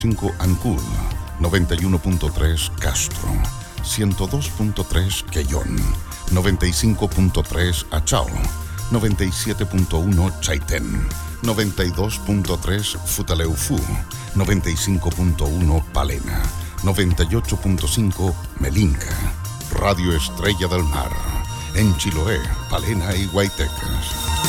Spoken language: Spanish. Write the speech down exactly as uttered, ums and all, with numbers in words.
cinco Ancud, noventa y uno punto tres Castro, ciento dos punto tres Quellón, noventa y cinco punto tres Achao, noventa y siete punto uno Chaitén, noventa y dos punto tres Futaleufú, noventa y cinco punto uno Palena, noventa y ocho punto cinco Melinca, Radio Estrella del Mar, en Chiloé, Palena y Guaytecas.